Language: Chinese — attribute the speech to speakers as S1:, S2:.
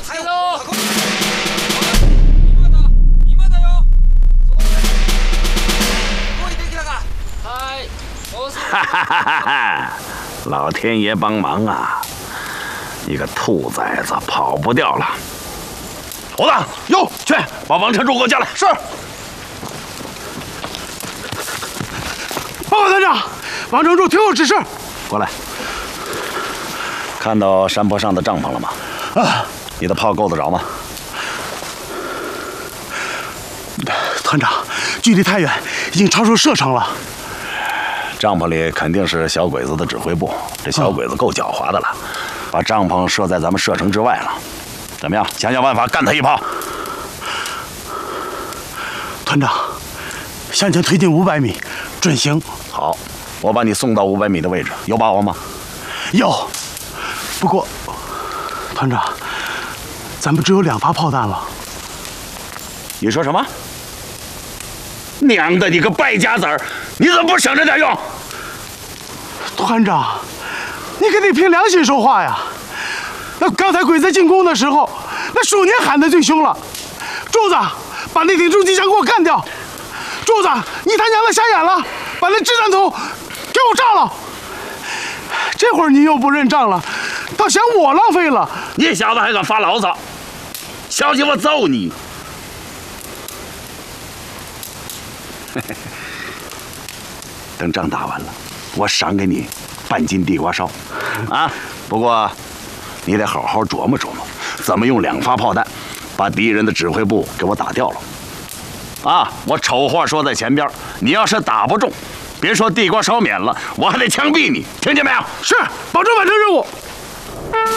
S1: 还有喽！今だよ。どうにできたか？はい。
S2: 哈哈哈哈哈！老天爷帮忙啊！你个兔崽子跑不掉了。猴子，哟，去把王成柱给我叫来。是。
S3: 报告团长，王成柱听候指示。
S2: 过来。看到山坡上的帐篷了吗？
S3: 啊。
S2: 你的炮够得着吗？
S3: 团长，距离太远，已经超出射程了。
S2: 帐篷里肯定是小鬼子的指挥部，这小鬼子够狡猾的了，把帐篷设在咱们射程之外了。怎么样？想想办法干他一炮。
S3: 团长，向前推进500米，准行。
S2: 好，我把你送到500米的位置，有把握吗？
S3: 有。不过，团长，咱们只有2发炮弹了。
S2: 你说什么？娘的，你个败家子儿！你怎么不省着点用？
S3: 团长，你可得凭良心说话呀！那刚才鬼子进攻的时候，那鼠年喊得最凶了。柱子，把那挺重机枪给我干掉！柱子，你他娘的瞎眼了，把那掷弹筒给我炸了！这会儿你又不认账了，倒嫌我浪费了。
S2: 你小子还敢发牢骚？小心我揍你！等仗打完了，我赏给你半斤地瓜烧，啊！不过你得好好琢磨琢磨，怎么用2发炮弹把敌人的指挥部给我打掉了。啊！我丑话说在前边，你要是打不中，别说地瓜烧免了，我还得枪毙你，听见没有？
S3: 是，保证完成任务。